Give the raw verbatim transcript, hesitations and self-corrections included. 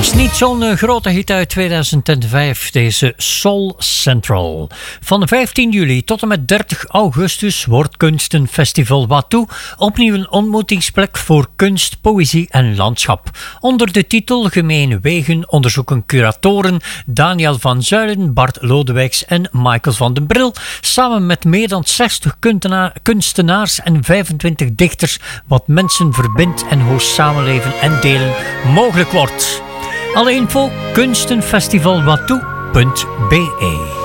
Was niet zo'n uh, grote hit uit tweeduizend vijf, deze Soul Central. Van vijftien juli tot en met dertig augustus wordt Kunstenfestival Watou opnieuw een ontmoetingsplek voor kunst, poëzie en landschap. Onder de titel Gemene Wegen onderzoeken curatoren Daniel van Zuilen, Bart Lodewijks en Michael van den Bril samen met meer dan zestig kunstenaars en vijfentwintig dichters wat mensen verbindt en hoe samenleven en delen mogelijk wordt. Alle info kunstenfestivalwatou punt be.